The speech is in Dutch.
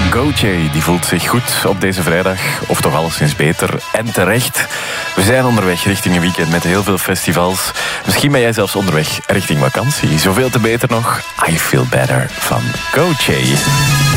Gauthier, die voelt zich goed op deze vrijdag, of toch alleszins beter en terecht. We zijn onderweg richting een weekend met heel veel festivals. Misschien ben jij zelfs onderweg richting vakantie. Zoveel te beter nog. I Feel Better van Gauthier.